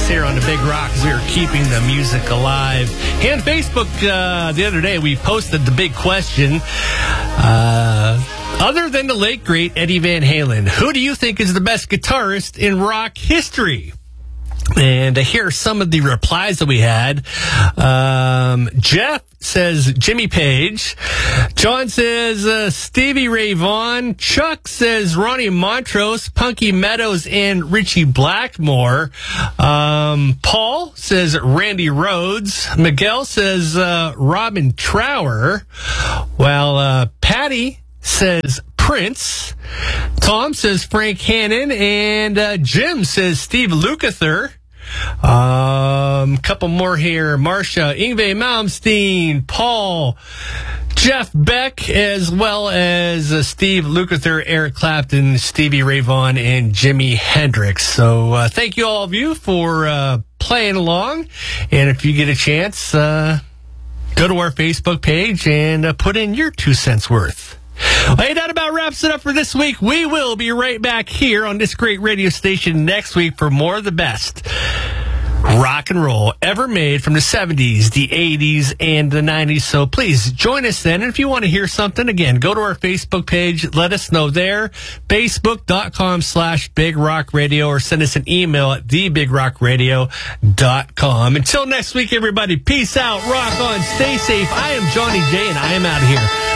here on the Big Rock as we are keeping the music alive. And Facebook, the other day, we posted the big question. Other than the late, great Eddie Van Halen, who do you think is the best guitarist in rock history? And here are some of the replies that we had. Jeff says Jimmy Page. John says Stevie Ray Vaughan. Chuck says Ronnie Montrose, Punky Meadows, and Richie Blackmore. Paul says Randy Rhoads. Miguel says Robin Trower. While Patty says Prince. Tom says Frank Hannon. And Jim says Steve Lukather. Couple more here. Marcia, Yngwie Malmsteen, Paul, Jeff Beck, as well as Steve Lukather, Eric Clapton, Stevie Ray Vaughan, and Jimi Hendrix. So thank you all of you for playing along. And if you get a chance, go to our Facebook page and put in your 2 cents worth. Hey, that about wraps it up for this week. We will be right back here on this great radio station next week for more of the best rock and roll ever made from the 70s, the 80s, and the 90s. So please join us then. And if you want to hear something, again, go to our Facebook page. Let us know there. Facebook.com/Big Rock Radio, or send us an email at thebigRockRadio.com. Until next week, everybody, peace out, rock on, stay safe. I am Johnny J, and I am out of here.